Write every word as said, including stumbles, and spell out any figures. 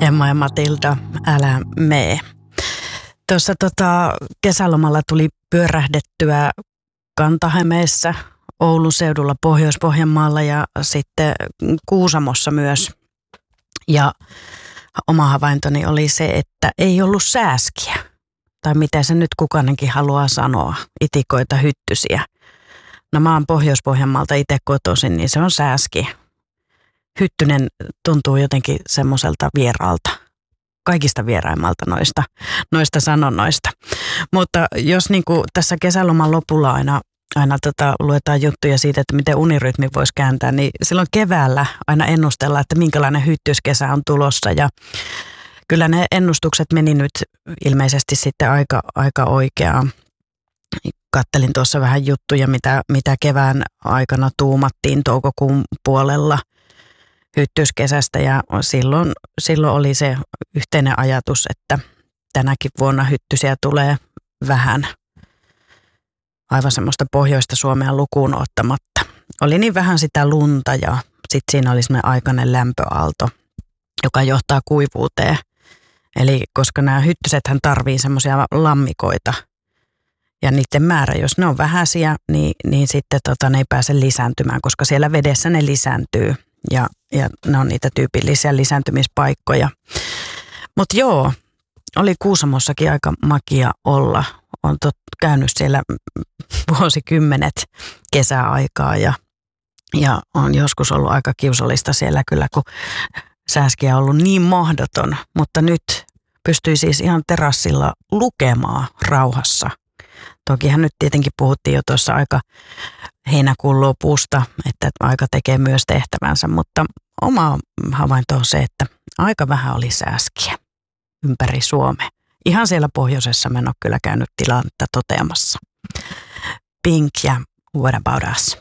Emma ja Matilda, älä mee. Tuossa tota, kesälomalla tuli pyörähdettyä Kanta-Hämeessä, Oulun seudulla, Pohjois-Pohjanmaalla ja sitten Kuusamossa myös. Ja oma havaintoni oli se, että ei ollut sääskiä. Tai mitä se nyt kukainenkin haluaa sanoa, itikoita, hyttysiä. No mä oon Pohjois-Pohjanmaalta itse kotoisin, niin se on sääski. Hyttynen tuntuu jotenkin semmoiselta vieraalta. Kaikista vieraimmalta noista, noista sanonnoista. Mutta jos niin kuin tässä kesäloman lopulla aina, aina tota, luetaan juttuja siitä, että miten unirytmi voisi kääntää, niin silloin keväällä aina ennustellaan, että minkälainen hyttyskesä on tulossa. Ja kyllä ne ennustukset meni nyt ilmeisesti sitten aika, aika oikeaan. Kattelin tuossa vähän juttuja, mitä, mitä kevään aikana tuumattiin toukokuun puolella hyttyskesästä, ja silloin, silloin oli se yhteinen ajatus, että tänäkin vuonna hyttysiä tulee vähän, aivan semmoista pohjoista Suomea lukuun ottamatta. Oli niin vähän sitä lunta ja sitten siinä oli semmoinen aikainen lämpöaalto, joka johtaa kuivuuteen. Eli koska nämä hyttysethän tarvii semmoisia lammikoita ja niiden määrä, jos ne on vähäisiä, niin, niin sitten tota, ne ei pääse lisääntymään, koska siellä vedessä ne lisääntyy. Ja, ja ne on niitä tyypillisiä lisääntymispaikkoja. Mutta joo, oli Kuusamossakin aika makia olla. Olen tot, käynyt siellä vuosikymmenet kesäaikaa ja, ja on joskus ollut aika kiusallista siellä kyllä, kun sääskiä on ollut niin mahdoton. Mutta nyt pystyy siis ihan terassilla lukemaan rauhassa. Tokihan nyt tietenkin puhuttiin jo tuossa aika heinäkuun lopusta, että aika tekee myös tehtävänsä, mutta oma havainto on se, että aika vähän oli sääskiä ympäri Suomea. Ihan siellä pohjoisessa mä en ole kyllä käynyt tilannetta toteamassa. Pink ja What About Us?